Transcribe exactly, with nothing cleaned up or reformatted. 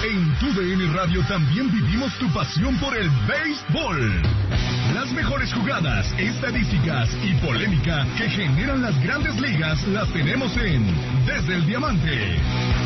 En Tu D N Radio también vivimos tu pasión por el béisbol. Las mejores jugadas, estadísticas y polémica que generan las grandes ligas las tenemos en Desde el Diamante.